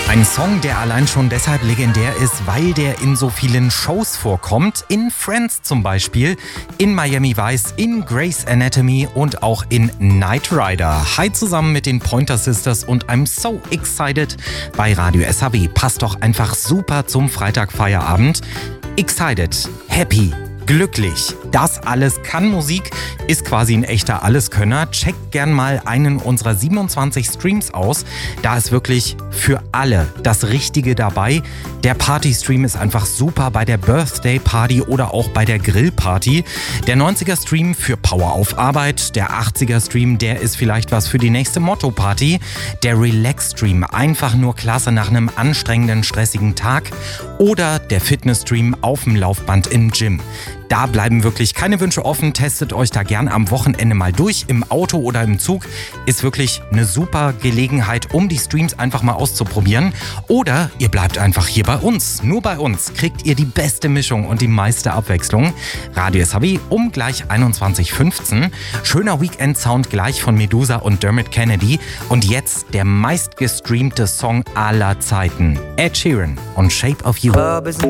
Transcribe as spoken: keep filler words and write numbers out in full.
Ein Song, der allein schon deshalb legendär ist, weil der in so vielen Shows vorkommt. In Friends zum Beispiel, in Miami Vice, in Grey's Anatomy und auch in Knight Rider. Hi zusammen mit den Pointer Sisters und I'm so excited bei Radio S H W. Passt doch einfach super zum Freitagfeierabend. Excited, happy, glücklich. Das alles kann Musik, ist quasi ein echter Alleskönner. Checkt gern mal einen unserer siebenundzwanzig Streams aus. Da ist wirklich für alle das Richtige dabei. Der Party-Stream ist einfach super bei der Birthday-Party oder auch bei der Grillparty. Der neunziger-Stream für Power auf Arbeit. Der achtziger-Stream, der ist vielleicht was für die nächste Motto-Party. Der Relax-Stream, einfach nur klasse nach einem anstrengenden, stressigen Tag. Oder der Fitness-Stream auf dem Laufband im Gym. Da bleiben wirklich keine Wünsche offen. Testet euch da gern am Wochenende mal durch, im Auto oder im Zug. Ist wirklich eine super Gelegenheit, um die Streams einfach mal auszuprobieren. Oder ihr bleibt einfach hier bei uns. Nur bei uns kriegt ihr die beste Mischung und die meiste Abwechslung. Radio S H W um gleich einundzwanzig Uhr fünfzehn. Schöner Weekend-Sound gleich von Medusa und Dermot Kennedy. Und jetzt der meistgestreamte Song aller Zeiten. Ed Sheeran und Shape of You.